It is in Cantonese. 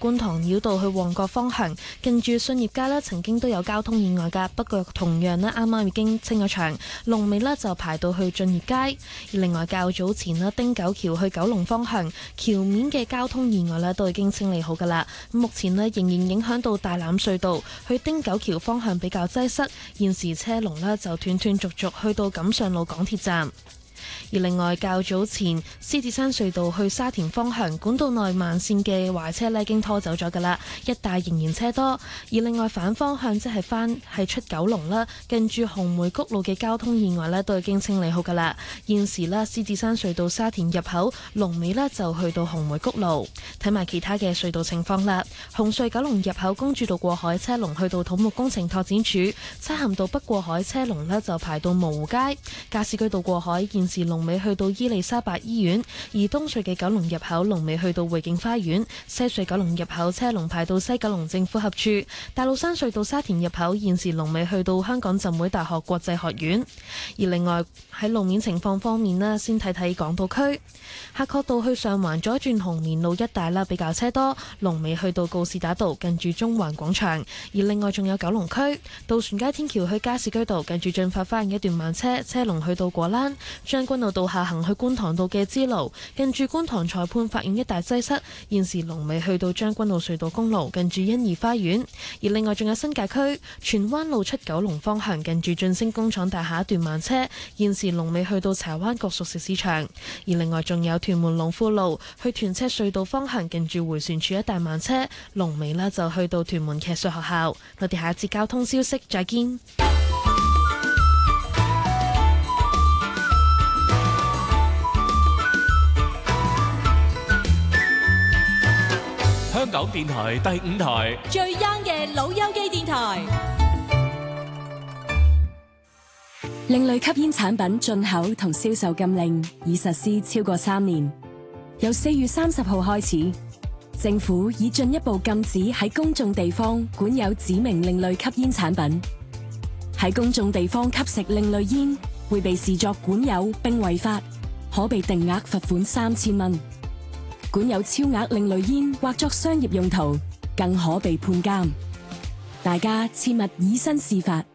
觀塘繞道去旺角方向，近住信業街曾經都有交通意外㗎，不過同樣啱啱已經清咗場，龍尾就排到去駿業街。而另外較早前汀九橋去九龍方向橋面嘅交通意外都已經清理好㗎啦。目前仍然影響到大欖隧道去汀九橋方向比較擠塞，現時車龍就斷斷續續去到錦上路港鐵站。而另外較早前獅子山隧道去沙田方向管道內慢線嘅壞車已經拖走咗㗎啦，一帶仍然車多。而另外反方向即係出九龍啦，近住紅梅谷路嘅交通意外都已經清理好㗎啦。現時獅子山隧道沙田入口龍尾就去到紅梅谷路。睇埋其他嘅隧道情況啦，紅隧九龍入口公主道過海車龍去到土木工程拓展署，漆咸道北過海車龍就排到蕪湖街，加士居道過海現時龍尾去到伊利沙伯醫院，而東隧嘅九龍入口龍尾去到匯景花園，西隧九龍入口車龍排到西九龍政府合署，大老山隧道沙田入口現時龍尾去到香港浸會大學國際學院。而另外喺路面情況方面呢，先睇睇港島區夏慤道去上環左轉紅棉路一帶比較車多，龍尾去到告士打道近住中環廣場。而另外仲有九龍區渡船街天橋去加士居道近住進發花園一段慢車，車龍去到果欄。將軍澳道下行去觀塘道嘅支路近住觀塘裁判法院一帶擠塞，現時龍尾去到將軍澳隧道公路近住欣怡花園。而另外仲有新界區荃灣路出九龍方向近住晉升工廠大廈一段慢車，現時龍尾去到柴灣角熟食市場。而另外仲有屯門龍富路去屯赤隧道方向近住迴旋處一帶慢車，龍尾就去到屯門騎術學校。我哋下一節交通消息再見。 香港電台第5台最 young 嘅老友記電台。 另類吸煙產品進口同銷售禁令已實施超過3年，由4月30號開始，政府已進一步禁止喺公眾地方管有指明另類吸煙產品。喺公眾地方吸食另類煙會被視作管有並違法，可被定額罰款3000蚊。管有超額另類煙或作商業用途，更可被判監。大家切勿以身試法。